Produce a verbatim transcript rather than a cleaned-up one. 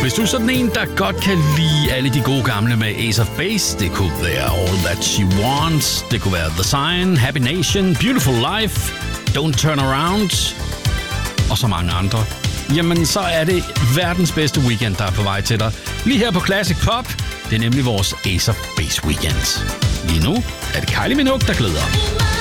hvis du er sådan en, der godt kan lide alle de gode gamle med Ace of Base, det kunne være All That She Wants, det kunne være The Sign, Happy Nation, Beautiful Life, Don't Turn Around og så mange andre, jamen så er det verdens bedste weekend, der er på vej til dig. Lige her på Classic Pop, det er nemlig vores Ace of Base weekend. Lige nu er det Kylie Minogue, der glæder.